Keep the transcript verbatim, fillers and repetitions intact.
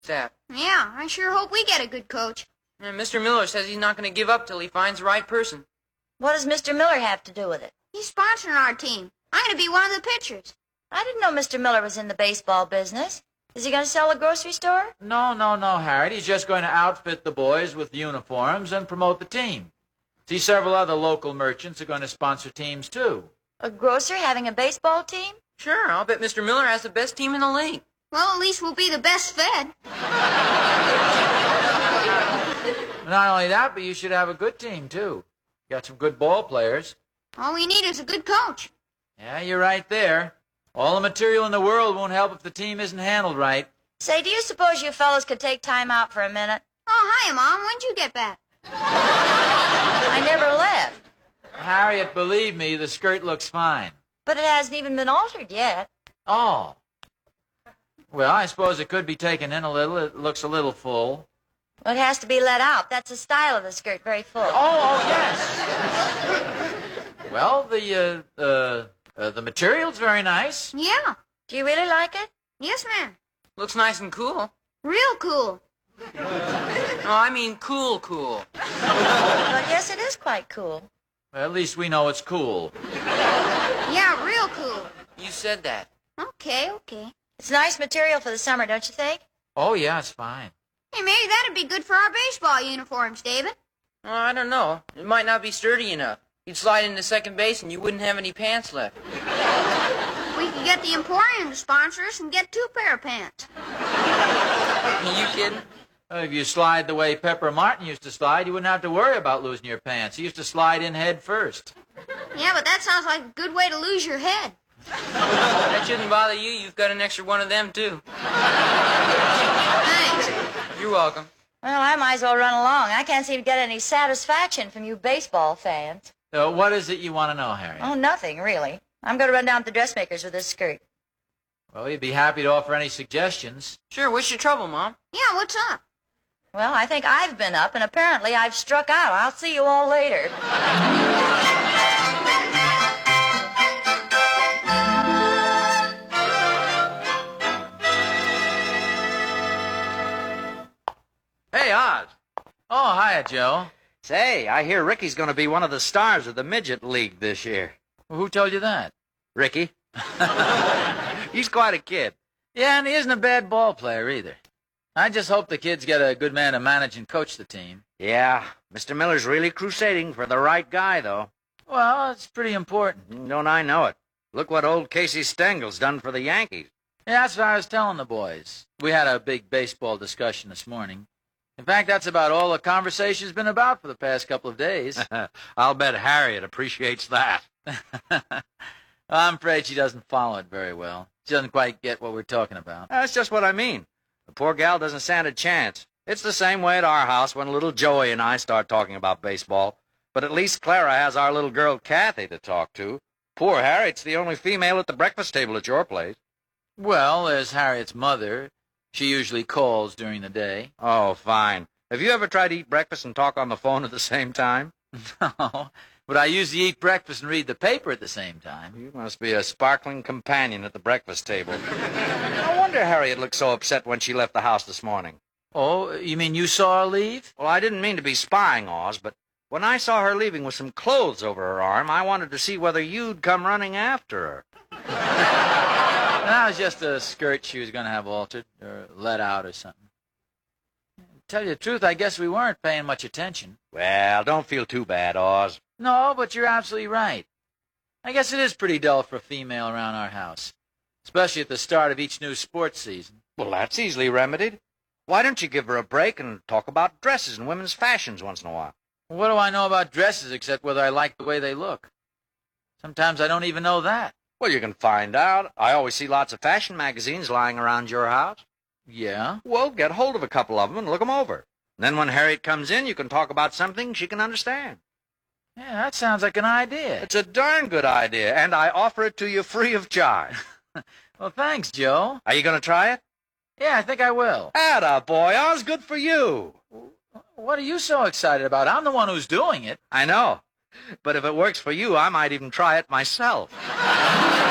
staff. Yeah, I sure hope we get a good coach. And Mister Miller says he's not going to give up till he finds the right person. What does Mister Miller have to do with it? He's sponsoring our team. I'm going to be one of the pitchers. I didn't know Mister Miller was in the baseball business. Is he going to sell a grocery store? No, no, no, Harriet. He's just going to outfit the boys with uniforms and promote the team. See, several other local merchants are going to sponsor teams, too. A grocer having a baseball team? Sure, I'll bet Mister Miller has the best team in the league. Well, at least we'll be the best fed. Not only that, but you should have a good team, too. You got some good ball players. All we need is a good coach. Yeah, you're right there. All the material in the world won't help if the team isn't handled right. Say, do you suppose you fellows could take time out for a minute? Oh, hiya, Mom. When'd you get back? I never left. Harriet, believe me, the skirt looks fine. But it hasn't even been altered yet. Oh. Well, I suppose it could be taken in a little. It looks a little full. Well, it has to be let out. That's the style of the skirt, very full. Oh, oh yes. Well, the, uh, uh, uh, the material's very nice. Yeah. Do you really like it? Yes, ma'am. Looks nice and cool. Real cool. No, I mean cool, cool. Well, yes, it is quite cool. Well, at least we know it's cool. Yeah, real cool. You said that. Okay, okay. It's nice material for the summer, don't you think? Oh, yeah, it's fine. Hey, maybe that'd be good for our baseball uniforms, David. Well, I don't know. It might not be sturdy enough. You'd slide into second base and you wouldn't have any pants left. We could get the Emporium to sponsor us and get two pair of pants. Are you kidding? Well, if you slide the way Pepper Martin used to slide, you wouldn't have to worry about losing your pants. He used to slide in head first. Yeah, but that sounds like a good way to lose your head. That shouldn't bother you. You've got an extra one of them, too. Thanks. You're welcome. Well, I might as well run along. I can't seem to get any satisfaction from you baseball fans. So what is it you want to know, Harriet? Oh, nothing, really. I'm going to run down to the dressmaker's with this skirt. Well, we'd be happy to offer any suggestions. Sure, what's your trouble, Mom? Yeah, what's up? Well, I think I've been up, and apparently I've struck out. I'll see you all later. Hey, Oz. Oh, hiya, Joe. Say, I hear Ricky's going to be one of the stars of the Midget League this year. Well, who told you that? Ricky. He's quite a kid. Yeah, and he isn't a bad ball player either. I just hope the kids get a good man to manage and coach the team. Yeah, Mister Miller's really crusading for the right guy, though. Well, it's pretty important. Don't I know it? Look what old Casey Stengel's done for the Yankees. Yeah, that's what I was telling the boys. We had a big baseball discussion this morning. In fact, that's about all the conversation's been about for the past couple of days. I'll bet Harriet appreciates that. I'm afraid she doesn't follow it very well. She doesn't quite get what we're talking about. That's just what I mean. The poor gal doesn't stand a chance. It's the same way at our house when little Joey and I start talking about baseball. But at least Clara has our little girl Kathy to talk to. Poor Harriet's the only female at the breakfast table at your place. Well, there's Harriet's mother. She usually calls during the day. Oh, fine. Have you ever tried to eat breakfast and talk on the phone at the same time? No, but I usually eat breakfast and read the paper at the same time. You must be a sparkling companion at the breakfast table. No wonder Harriet looked so upset when she left the house this morning. Oh, you mean you saw her leave? Well, I didn't mean to be spying, Oz, but when I saw her leaving with some clothes over her arm, I wanted to see whether you'd come running after her. That was just a skirt she was going to have altered or let out or something. Tell you the truth, I guess we weren't paying much attention. Well, don't feel too bad, Oz. No, but you're absolutely right. I guess it is pretty dull for a female around our house, especially at the start of each new sports season. Well, that's easily remedied. Why don't you give her a break and talk about dresses and women's fashions once in a while? What do I know about dresses except whether I like the way they look? Sometimes I don't even know that. Well, you can find out. I always see lots of fashion magazines lying around your house. Yeah? Well, get hold of a couple of them and look them over. And then when Harriet comes in, you can talk about something she can understand. Yeah, that sounds like an idea. It's a darn good idea, and I offer it to you free of charge. Well, thanks, Joe. Are you going to try it? Yeah, I think I will. Atta boy, Oz, good for you. What are you so excited about? I'm the one who's doing it. I know. But if it works for you, I might even try it myself.